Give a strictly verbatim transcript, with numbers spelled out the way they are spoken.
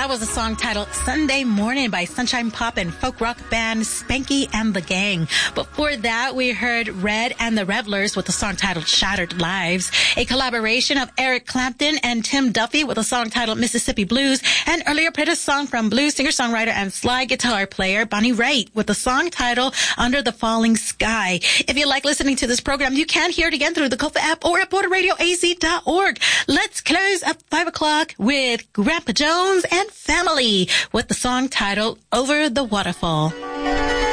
That was a song titled Sunday Morning by Sunshine Pop and folk rock band Spanky and the Gang. Before that, we heard Red and the Revelers with a song titled Shattered Lives, a collaboration of Eric Clapton and Tim Duffy with a song titled Mississippi Blues, and earlier played a song from blues singer-songwriter and slide guitar player Bonnie Raitt with a song titled Under the Falling Sky. If you like listening to this program, you can hear it again through the Kofa app or at border radio a z dot org. Let's close at five o'clock with Grandpa Jones and Family with the song titled Over the Waterfall.